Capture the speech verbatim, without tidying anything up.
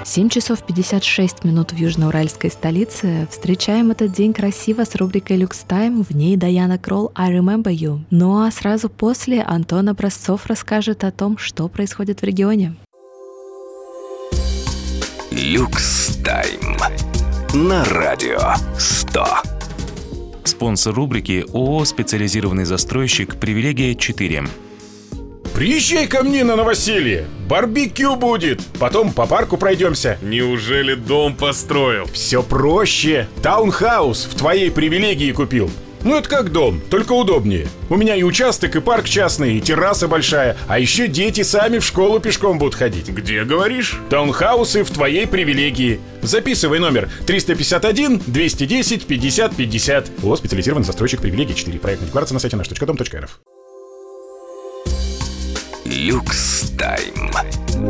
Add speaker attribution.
Speaker 1: семь часов пятьдесят шесть минут в южноуральской столице. Встречаем этот день красиво с рубрикой «Люкс Тайм». В ней Даяна Кролл «I Remember You». Ну а сразу после Антон Образцов расскажет о том, что происходит в регионе.
Speaker 2: «Люкс Тайм» на Радио сто.
Speaker 3: Спонсор рубрики ООО «Специализированный застройщик Привилегия четыре».
Speaker 4: Приезжай ко мне на новоселье, барбекю будет, потом по парку пройдемся.
Speaker 5: Неужели дом построил?
Speaker 4: Все проще. Таунхаус в твоей Привилегии купил. Ну это как дом, только удобнее. У меня и участок, и парк частный, и терраса большая. А еще дети сами в школу пешком будут ходить.
Speaker 5: Где, говоришь?
Speaker 4: Таунхаусы в твоей Привилегии. Записывай номер триста пятьдесят один двести десять пятьдесят пятьдесят. ООО «Специализированный застройщик Привилегии четыре». Проектная декларация на сайте наш точка дом точка эр эф.
Speaker 2: «Люкс Тайм».